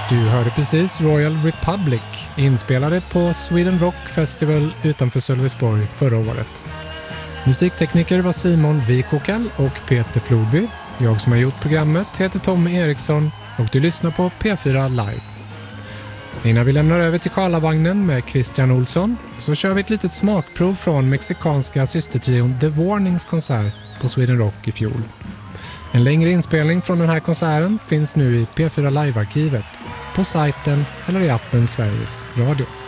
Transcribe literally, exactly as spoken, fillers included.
Du hörde precis Royal Republic, inspelade på Sweden Rock Festival utanför Sölvesborg förra året. Musiktekniker var Simon Vikokal och Peter Flodby. Jag som har gjort programmet heter Tommy Eriksson och du lyssnar på P fyra Live. Innan vi lämnar över till Karlavagnen med Christian Olsson så kör vi ett litet smakprov från mexikanska systertrion The Warnings konsert på Sweden Rock i fjol. En längre inspelning från den här konserten finns nu i P fyra Live-arkivet, på sajten eller i appen Sveriges Radio.